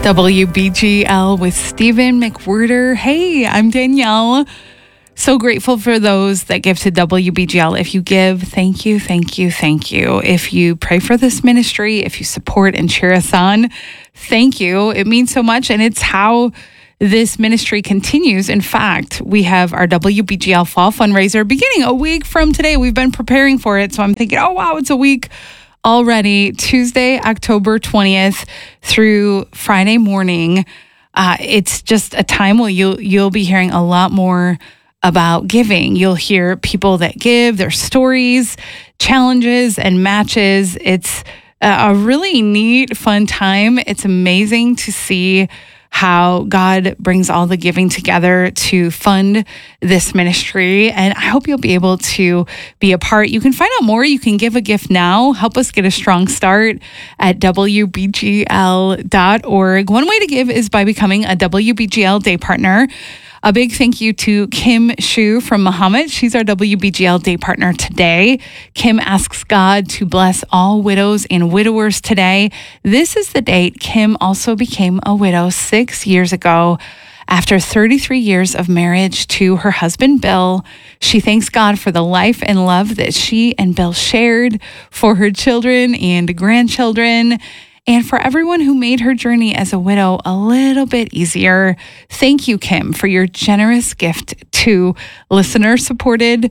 WBGL with Stephen McWhirter. Hey, I'm Danielle. So grateful for those that give to WBGL. If you give, thank you, thank you, thank you. If you pray for this ministry, if you support and cheer us on, thank you. It means so much, and it's how this ministry continues. In fact, we have our WBGL Fall Fundraiser beginning a week from today. We've been preparing for it, so I'm thinking, oh, wow, it's a week already. Tuesday, October 20th through Friday morning. It's just a time where you'll be hearing a lot more about giving. You'll hear people that give, their stories, challenges, and matches. It's a really neat, fun time. It's amazing to see how God brings all the giving together to fund this ministry. And I hope you'll be able to be a part. You can find out more. You can give a gift now. Help us get a strong start at WBGL.org. One way to give is by becoming a WBGL Day Partner. A big thank you to Kim Shu from Muhammad. She's our WBGL Day Partner today. Kim asks God to bless all widows and widowers today. This is the date Kim also became a widow 6 years ago. After 33 years of marriage to her husband, Bill, she thanks God for the life and love that she and Bill shared, for her children and grandchildren, and for everyone who made her journey as a widow a little bit easier. Thank you, Kim, for your generous gift to listener-supported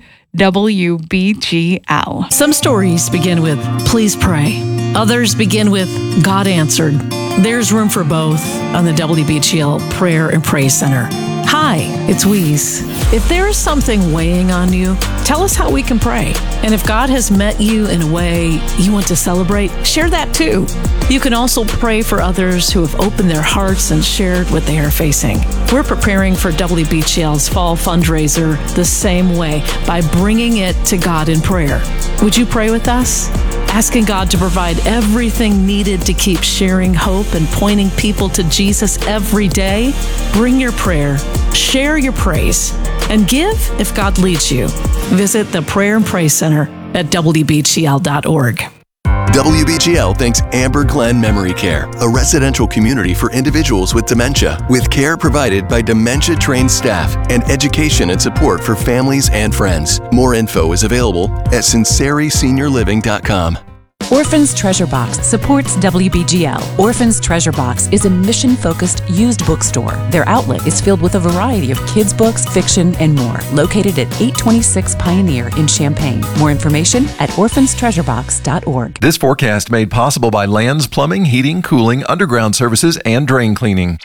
WBGL. Some stories begin with, please pray. Others begin with, God answered. There's room for both on the WBGL Prayer and Praise Center. Hi, it's Weeze. If there is something weighing on you, tell us how we can pray. And if God has met you in a way you want to celebrate, share that too. You can also pray for others who have opened their hearts and shared what they are facing. We're preparing for WBGL's fall fundraiser the same way, by bringing it to God in prayer. Would you pray with us? Asking God to provide everything needed to keep sharing hope and pointing people to Jesus every day? Bring your prayer, share your praise, and give if God leads you. Visit the Prayer and Praise Center at WBGL.org. WBGL thanks Amber Glen Memory Care, a residential community for individuals with dementia, with care provided by dementia-trained staff and education and support for families and friends. More info is available at sinceriseniorliving.com. Orphan's Treasure Box supports WBGL. Orphan's Treasure Box is a mission-focused used bookstore. Their outlet is filled with a variety of kids' books, fiction, and more. Located at 826 Pioneer in Champaign. More information at orphanstreasurebox.org. This forecast made possible by Lands Plumbing, Heating, Cooling, Underground Services, and Drain Cleaning.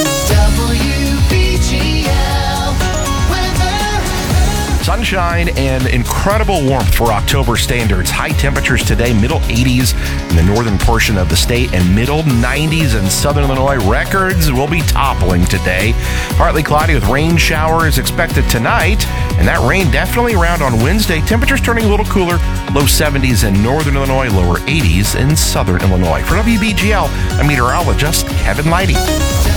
Sunshine and incredible warmth for October standards. High temperatures today, middle 80s in the northern portion of the state and middle 90s in southern Illinois. Records will be toppling today. Partly cloudy with rain showers expected tonight, and that rain definitely around on Wednesday. Temperatures turning a little cooler, low 70s in northern Illinois, lower 80s in southern Illinois. For WBGL, I'm meteorologist Kevin Leidy.